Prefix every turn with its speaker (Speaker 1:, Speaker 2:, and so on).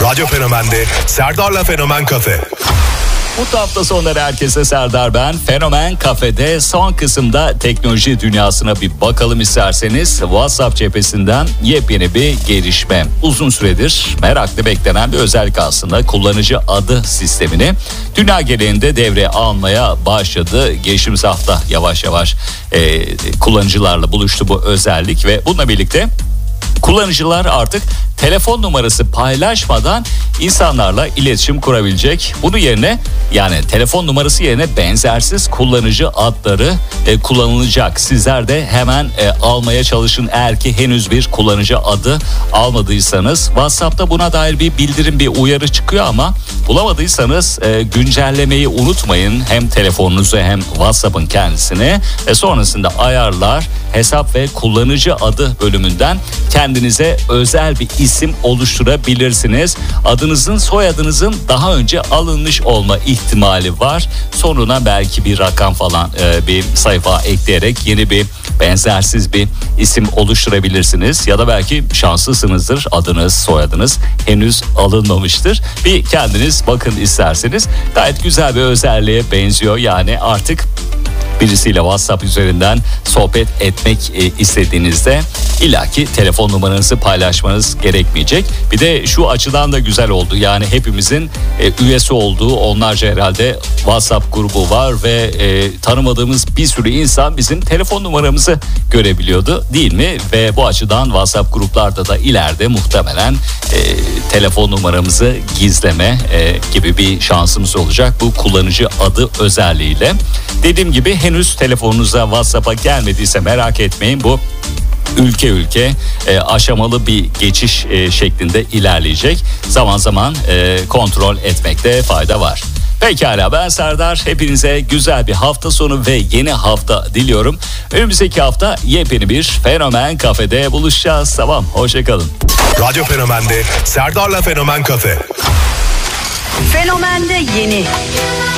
Speaker 1: Radyo Fenomen'de Serdar'la Fenomen Kafe.
Speaker 2: Mutlu hafta sonları herkese, Serdar ben. Fenomen Kafe'de son kısımda teknoloji dünyasına bir bakalım isterseniz. WhatsApp cephesinden yepyeni bir gelişme. Uzun süredir merakla beklenen bir özellik aslında. Kullanıcı adı sistemini dünya genelinde devreye almaya başladı. Geçtiğimiz hafta yavaş yavaş kullanıcılarla buluştu bu özellik ve bununla birlikte kullanıcılar artık telefon numarası paylaşmadan insanlarla iletişim kurabilecek. Bunun yerine, yani telefon numarası yerine benzersiz kullanıcı adları kullanılacak. Sizler de hemen almaya çalışın. Eğer ki henüz bir kullanıcı adı almadıysanız, WhatsApp'ta buna dair bir bildirim, bir uyarı çıkıyor ama bulamadıysanız güncellemeyi unutmayın. Hem telefonunuzu hem WhatsApp'ın kendisini. Sonrasında ayarlar, hesap ve kullanıcı adı bölümünden kendinize özel bir isim oluşturabilirsiniz. Adınızın, soyadınızın daha önce alınmış olma ihtimali var. Sonuna belki bir rakam falan bir sayfa ekleyerek yeni bir benzersiz bir isim oluşturabilirsiniz. Ya da belki şanslısınızdır, adınız, soyadınız henüz alınmamıştır. Bir kendiniz bakın isterseniz. Gayet güzel bir özelliğe benziyor. Yani artık birisiyle WhatsApp üzerinden sohbet etmek istediğinizde illaki telefon numaranızı paylaşmanız gerekmeyecek. Bir de şu açıdan da güzel oldu. Yani hepimizin üyesi olduğu onlarca herhalde WhatsApp grubu var ve tanımadığımız bir sürü insan bizim telefon numaramızı görebiliyordu, değil mi? Ve bu açıdan WhatsApp gruplarda da ileride muhtemelen telefon numaramızı gizleme gibi bir şansımız olacak bu kullanıcı adı özelliğiyle. Dediğim gibi henüz telefonunuza WhatsApp'a gelmediyse merak etmeyin, bu ülke aşamalı bir geçiş şeklinde ilerleyecek. Zaman zaman kontrol etmekte fayda var. Pekala, ben Serdar. Hepinize güzel bir hafta sonu ve yeni hafta diliyorum. Önümüzdeki hafta yepyeni bir Fenomen Kafe'de buluşacağız. Tamam, hoşçakalın.
Speaker 1: Radyo Fenomen'de Serdar'la Fenomen Kafe.
Speaker 3: Fenomen'de yeni.